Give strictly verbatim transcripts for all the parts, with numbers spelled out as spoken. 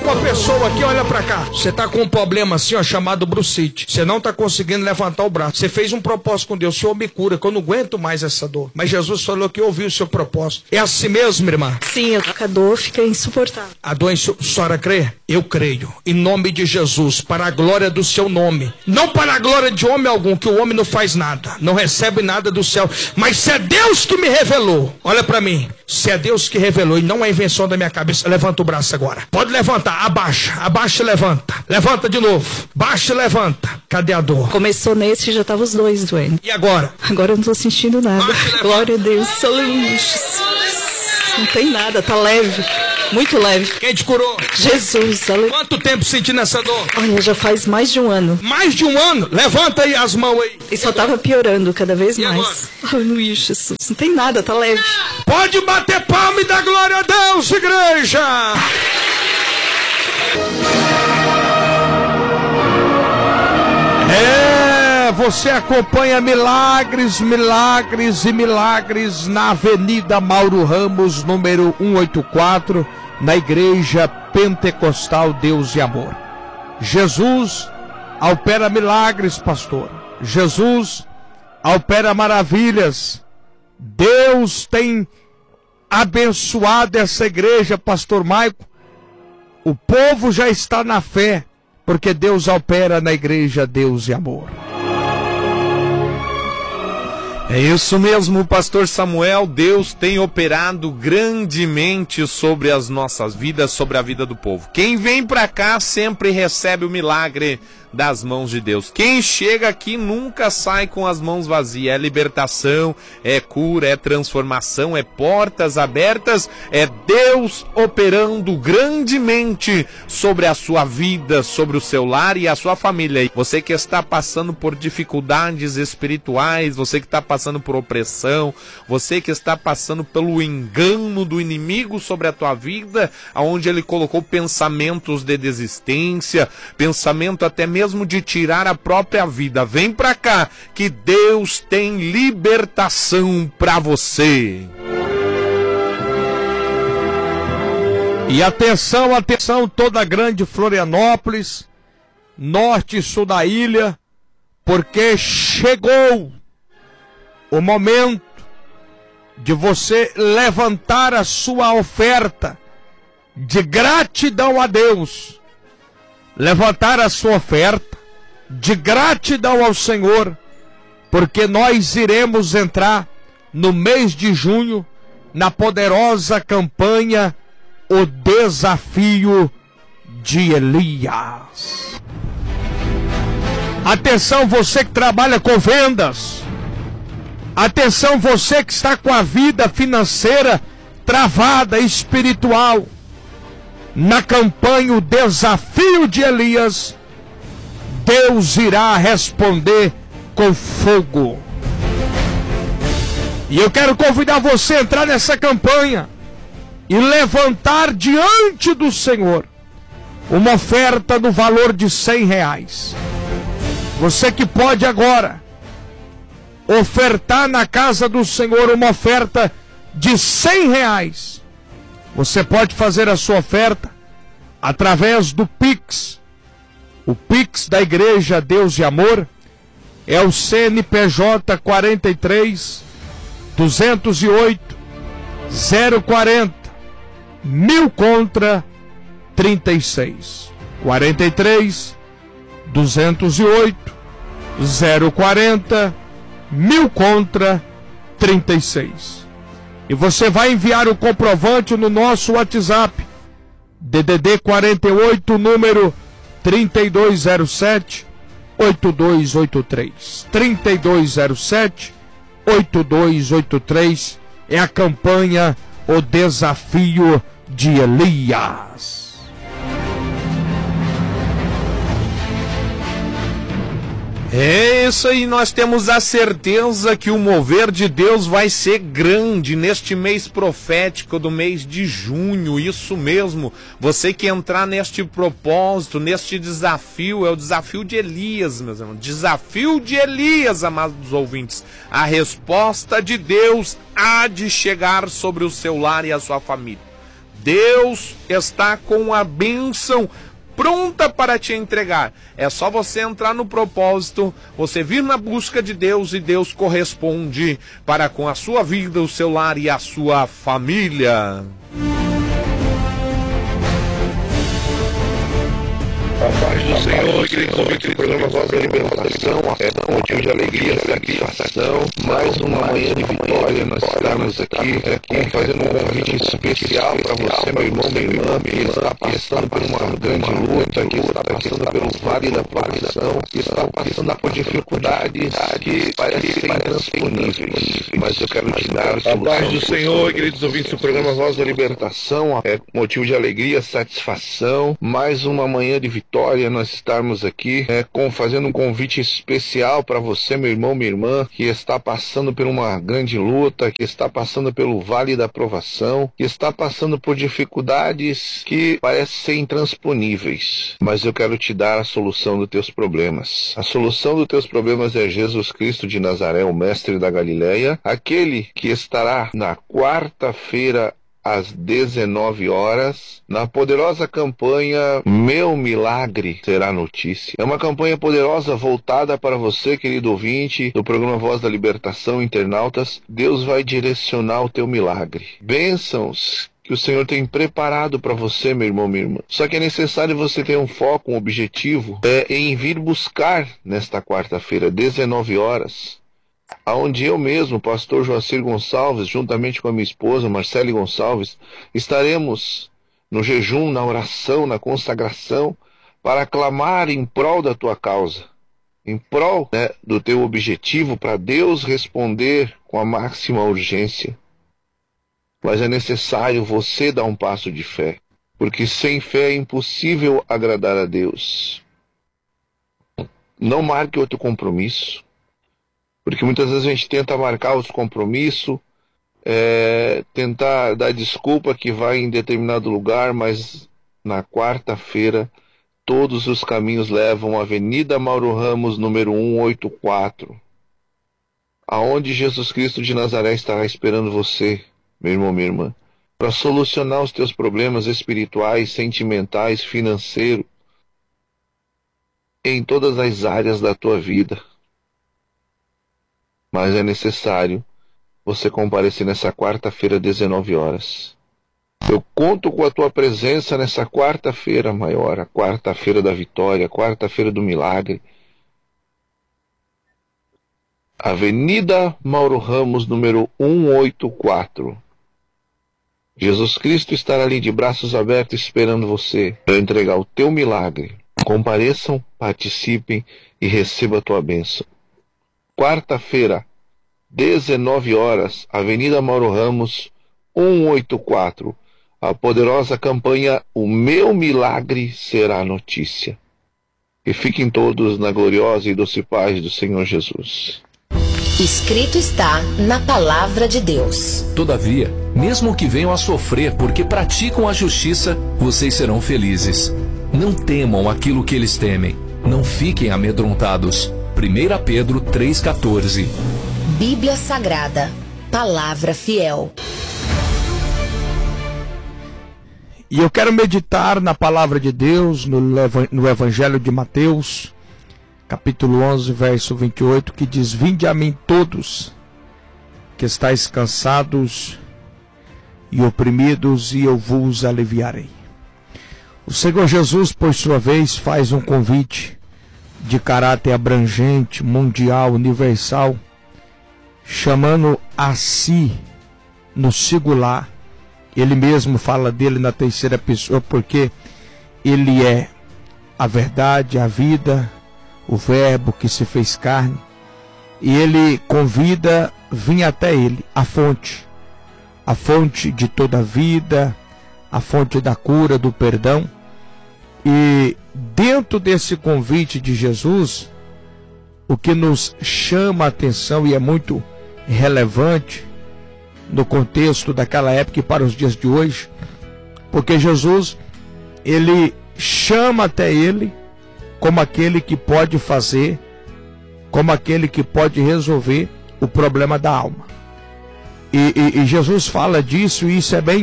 com a pessoa aqui, olha pra cá. Você tá com um problema assim, ó, chamado brucite. Você não tá conseguindo levantar o braço. Você fez um propósito com Deus. Senhor, me cura, que eu não aguento mais essa dor. Mas Jesus falou que ouviu o seu propósito. É assim mesmo, irmã? Sim, a dor fica insuportável. A dor, a senhora crê? Eu creio. Em nome de Jesus, para a glória do seu nome. Não para a glória de homem algum, que o homem não faz nada. Não recebe nada do céu. Mas se é Deus que me revelou, olha pra mim. Se é Deus que revelou e não é invenção da minha cabeça, levanta o braço agora. Pode levantar, abaixa, abaixa e levanta. Levanta de novo, baixa e levanta. Cadê a dor? Começou nesse e já tava os dois doendo. E agora? Agora eu não tô sentindo nada. Baixa, glória a Deus, aleluia. Não tem nada, tá leve. Muito leve. Quem te curou? Jesus, aleluia. Quanto tempo sentindo essa dor? Olha, já faz mais de um ano. Mais de um ano? Levanta aí as mãos aí. E só tava piorando cada vez e mais. Aleluia, Jesus. Não tem nada, tá leve. Pode bater palma e dar glória a Deus, igreja. É, você acompanha milagres, milagres e milagres na Avenida Mauro Ramos, número cento e oitenta e quatro, na Igreja Pentecostal Deus e Amor. Jesus opera milagres, pastor. Jesus opera maravilhas. Deus tem abençoado essa igreja, pastor Maico. O povo já está na fé, porque Deus opera na igreja Deus e Amor. É isso mesmo, pastor Samuel. Deus tem operado grandemente sobre as nossas vidas, sobre a vida do povo. Quem vem para cá sempre recebe o milagre das mãos de Deus. Quem chega aqui nunca sai com as mãos vazias. É libertação, é cura, é transformação, é portas abertas, é Deus operando grandemente sobre a sua vida, sobre o seu lar e a sua família. Você que está passando por dificuldades espirituais, você que está passando por opressão, você que está passando pelo engano do inimigo sobre a tua vida, onde ele colocou pensamentos de desistência, pensamento até mesmo mesmo de tirar a própria vida, vem pra cá que Deus tem libertação pra você. E atenção, atenção, toda a grande Florianópolis, norte e sul da ilha, porque chegou o momento de você levantar a sua oferta de gratidão a Deus. Levantar a sua oferta de gratidão ao Senhor, porque nós iremos entrar no mês de junho na poderosa campanha O Desafio de Elias. Atenção, você que trabalha com vendas. Atenção, você que está com a vida financeira travada, espiritual. Na campanha O Desafio de Elias, Deus irá responder com fogo. E eu quero convidar você a entrar nessa campanha e levantar diante do Senhor uma oferta no valor de cem reais. Você que pode agora ofertar na casa do Senhor uma oferta de cem reais. Você pode fazer a sua oferta através do Pix. O Pix da Igreja Deus e Amor é o C N P J quarenta e três, duzentos e oito, zero quarenta, mil contra trinta e seis. quarenta e três, duzentos e oito, zero quarenta, mil contra trinta e seis. E você vai enviar o comprovante no nosso WhatsApp, D D D quarenta e oito, número trinta e dois zero sete, oito dois oito três. trinta e dois zero sete, oito dois oito três é a campanha O Desafio de Elias. É isso aí, nós temos a certeza que o mover de Deus vai ser grande neste mês profético do mês de junho, isso mesmo. Você que entrar neste propósito, neste desafio, é o desafio de Elias, meus irmãos. Desafio de Elias, amados ouvintes. A resposta de Deus há de chegar sobre o seu lar e a sua família. Deus está com a bênção pronta para te entregar. É só você entrar no propósito, você vir na busca de Deus e Deus corresponde para com a sua vida, o seu lar e a sua família. A paz do Senhor, queridos ouvintes do programa Voz da Libertação, é motivo de alegria, satisfação, mais uma manhã de vitória, nós estamos aqui, aqui fazendo um convite especial para você, meu irmão, minha irmã, que está passando por uma grande luta, que está passando pelo vale da provação, que está passando por dificuldades que parecem intransponíveis, mas eu quero te dar a solução. A paz do Senhor, queridos ouvintes do programa Voz da Libertação, é motivo de alegria, satisfação, mais uma manhã de vitória. Vitória, nós estarmos aqui é, com, fazendo um convite especial para você, meu irmão, minha irmã, que está passando por uma grande luta, que está passando pelo vale da provação, que está passando por dificuldades que parecem ser intransponíveis. Mas eu quero te dar a solução dos teus problemas. A solução dos teus problemas é Jesus Cristo de Nazaré, o mestre da Galileia, aquele que estará na quarta-feira às dezenove horas, na poderosa campanha Meu Milagre Será Notícia. É uma campanha poderosa voltada para você, querido ouvinte, do programa Voz da Libertação, internautas. Deus vai direcionar o teu milagre. Bênçãos que o Senhor tem preparado para você, meu irmão, minha irmã. Só que é necessário você ter um foco, um objetivo, é, em vir buscar nesta quarta-feira, dezenove horas, aonde eu mesmo, pastor Joacir Gonçalves, juntamente com a minha esposa, Marcele Gonçalves, estaremos no jejum, na oração, na consagração, para clamar em prol da tua causa, em prol, né, do teu objetivo, para Deus responder com a máxima urgência. Mas é necessário você dar um passo de fé, porque sem fé é impossível agradar a Deus. Não marque outro compromisso. Porque muitas vezes a gente tenta marcar os compromissos, é, tentar dar desculpa que vai em determinado lugar, mas na quarta-feira todos os caminhos levam à Avenida Mauro Ramos, número cento e oitenta e quatro, aonde Jesus Cristo de Nazaré estará esperando você, meu irmão, minha irmã, para solucionar os teus problemas espirituais, sentimentais, financeiros, em todas as áreas da tua vida. Mas é necessário você comparecer nessa quarta-feira, dezenove horas. Eu conto com a tua presença nessa quarta-feira maior, a quarta-feira da vitória, a quarta-feira do milagre. Avenida Mauro Ramos, número cento e oitenta e quatro. Jesus Cristo estará ali de braços abertos esperando você para entregar o teu milagre. Compareçam, participem e receba a tua bênção. Quarta-feira, dezenove horas, Avenida Mauro Ramos, cento e oitenta e quatro. A poderosa campanha O Meu Milagre Será Notícia. E fiquem todos na gloriosa e doce paz do Senhor Jesus. Escrito está na palavra de Deus. Todavia, mesmo que venham a sofrer porque praticam a justiça, vocês serão felizes. Não temam aquilo que eles temem. Não fiquem amedrontados. primeira Pedro três, quatorze. Bíblia Sagrada, palavra fiel. E eu quero meditar na palavra de Deus, no, no Evangelho de Mateus, capítulo onze, verso vinte e oito, que diz: Vinde a mim todos, que estáis cansados e oprimidos, e eu vos aliviarei. O Senhor Jesus, por sua vez, faz um convite de caráter abrangente, mundial, universal, chamando a si no singular. Ele mesmo fala dele na terceira pessoa, porque ele é a verdade, a vida, o verbo que se fez carne. E ele convida, vim até ele, a fonte, a fonte de toda a vida, a fonte da cura, do perdão. E dentro desse convite de Jesus, o que nos chama a atenção e é muito relevante no contexto daquela época e para os dias de hoje, porque Jesus, ele chama até ele como aquele que pode fazer, como aquele que pode resolver o problema da alma. E, e, e Jesus fala disso, e isso é bem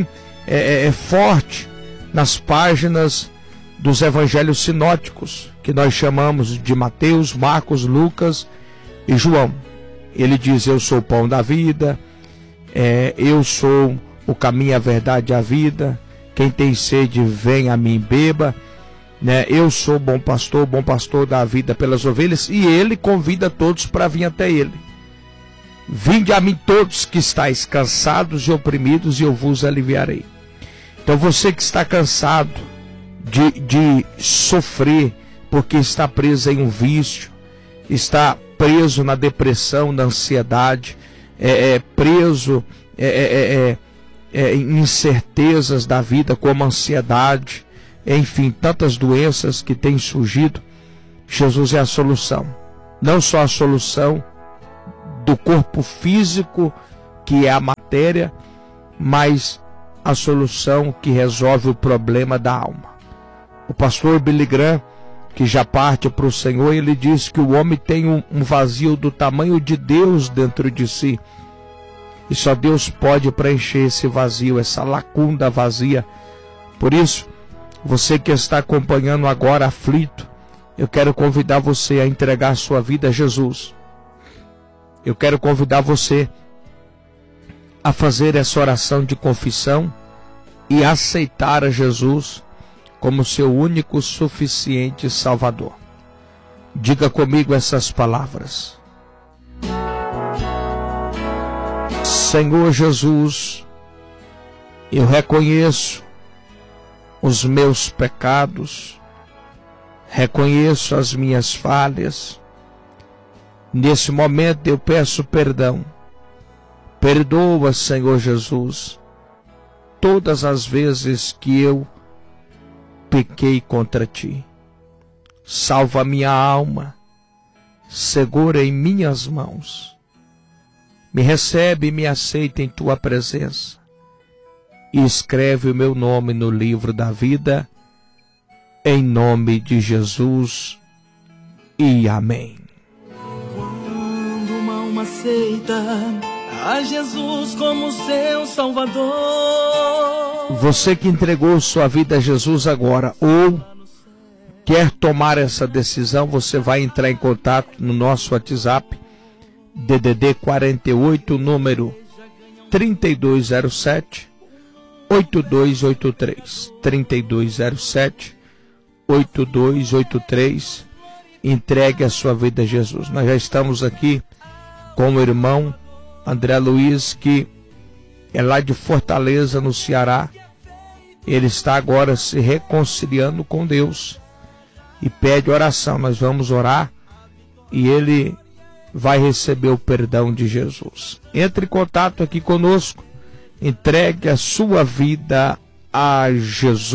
é, é forte nas páginas dos evangelhos sinóticos, que nós chamamos de Mateus, Marcos, Lucas e João. Ele diz: eu sou o pão da vida, é, eu sou o caminho, a verdade e a vida, quem tem sede vem a mim beba, né? Eu sou bom pastor, bom pastor dá a vida pelas ovelhas, e ele convida todos para vir até ele. Vinde a mim todos que estáis cansados e oprimidos, e eu vos aliviarei. Então você que está cansado de, de sofrer, porque está preso em um vício, está preso na depressão, na ansiedade, é, é preso é, é, é, é, em incertezas da vida, como ansiedade, enfim, tantas doenças que têm surgido, Jesus é a solução. Não só a solução do corpo físico, que é a matéria, mas a solução que resolve o problema da alma. O pastor Billy Graham, que já parte para o Senhor, ele diz que o homem tem um, um vazio do tamanho de Deus dentro de si, e só Deus pode preencher esse vazio, essa lacuna vazia. Por isso, você que está acompanhando agora aflito, eu quero convidar você a entregar sua vida a Jesus. Eu quero convidar você a fazer essa oração de confissão e aceitar a Jesus como seu único, suficiente Salvador. Diga comigo essas palavras: Senhor Jesus, eu reconheço os meus pecados, reconheço as minhas falhas. Nesse momento eu peço perdão. Perdoa, Senhor Jesus, todas as vezes que eu pequei contra ti. Salva minha alma, segura em minhas mãos. Me recebe e me aceita em tua presença. E escreve o meu nome no livro da vida, em nome de Jesus, e amém. Quando uma alma aceita a Jesus como seu Salvador. Você que entregou sua vida a Jesus agora, ou quer tomar essa decisão, você vai entrar em contato no nosso WhatsApp, D D D quarenta e oito, número trinta e dois zero sete, oito dois oito três, trinta e dois zero sete, oito dois oito três. Entregue a sua vida a Jesus. Nós já estamos aqui com o irmão André Luiz, que é lá de Fortaleza, no Ceará. Ele está agora se reconciliando com Deus e pede oração. Nós vamos orar e ele vai receber o perdão de Jesus. Entre em contato aqui conosco, entregue a sua vida a Jesus.